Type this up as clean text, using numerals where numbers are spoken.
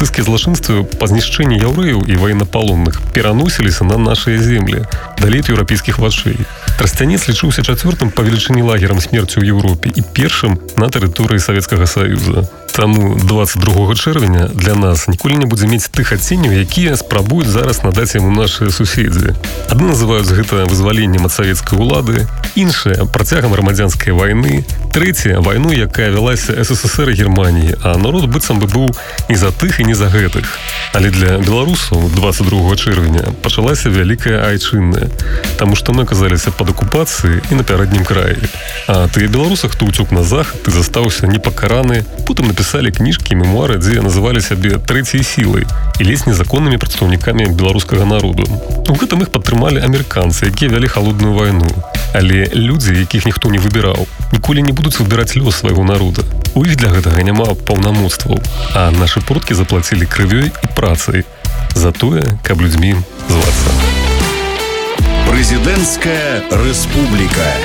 нацысцкія злачынствы па знішчэнні яўрэяў і ваеннапалонных пераносіліся на нашыя землі, далей ад еўрапейскіх вачэй. Трасцянец лічыўся чацвёртым па велічыні лагерам смерці ў Еўропе і першым на тэрыторыі Савецкага Саюза. Таму 22 чэрвеня для нас ніколі не будзе мець тых адценняў, якія спрабуюць зараз надаць яму нашыя суседзі. Адны называюць гэта вызваленнем ад савецкай улады, іншыя – працягам грамадзянскай вайны, трэція – вайну, якая вялася СССР і Германіі, а народ быццам бы быў і за тых, і не за гэтых. Але для беларусаў 22 чэрвеня пачалася вялікая айчынная, таму што мы аказаліся пад акупацыяй і на пярэднім краі. А тыя беларусы, хто ўцёк на захад і застаўся непакараны, потым напісалі кніжкі, мемуары, дзе называлі сябе трэцяй сілай і ледзь незаконнымі прадстаўнікамі беларускага народу. У гэтым іх падтрымалі амерыканцы, якія вялі халодную вайну. Але людзі, якіх ніхто не выбіраў, ніколі не будуць выбіраць лёс свайго народа. У іх для гэтага няма паўнамоцтваў, а нашы продкі заплацілі крывёй і працай за тое, каб людзьмі звацца. Прэзідэнцкая рэспубліка.